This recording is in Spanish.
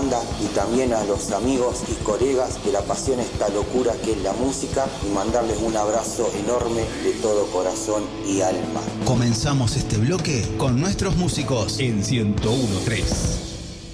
banda y también a los amigos y colegas que le apasiona esta locura que es la música y mandarles un abrazo enorme de todo corazón y alma. Comenzamos este bloque con nuestros músicos en 101.3.